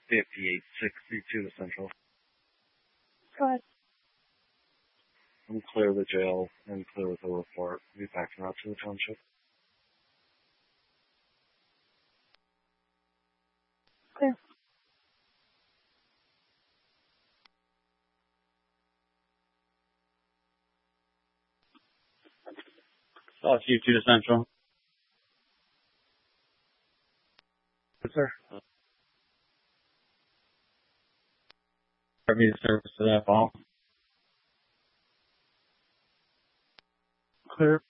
5862 to Central. Go ahead. I'm clear of the jail and clear with the report. Be backing out to the township. Clear. You 2 to Central. Yes, sir. Review the service to that ball. Clear.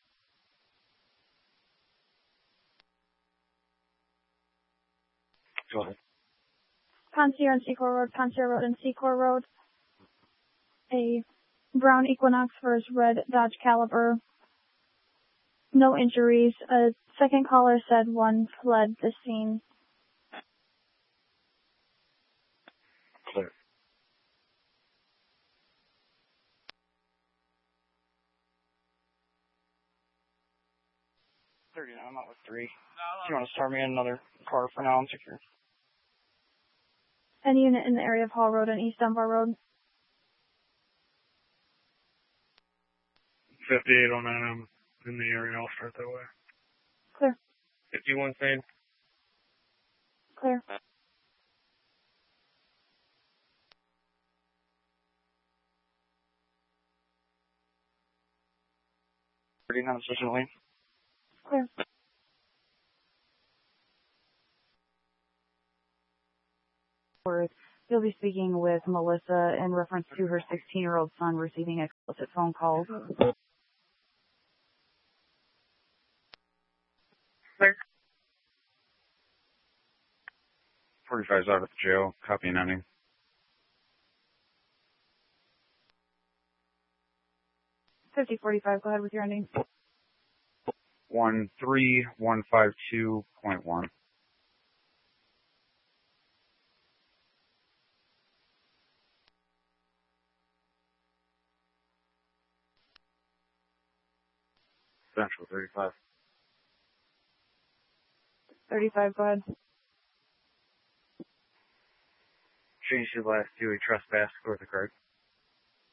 Go ahead. Pontier and Secor Road, Pontier Road and Secor Road. A brown Equinox versus red Dodge Caliber. No injuries. A second caller said one fled the scene. Clear. I'm out with 3. Do you want to start me in another car for now? I'm secure. Any unit in the area of Hall Road and East Dunbar Road? 5809, I'm in the area. I'll start that way. Clear. 51 same. Clear. On Station Lane. Clear. You'll be speaking with Melissa in reference to her 16-year-old son receiving explicit phone calls. Clear. 45's out of the jail. Copy and ending. 5045, go ahead with your ending. 13152.1. Central 35. 35, go ahead. Change the last 2 a trespass, score the card.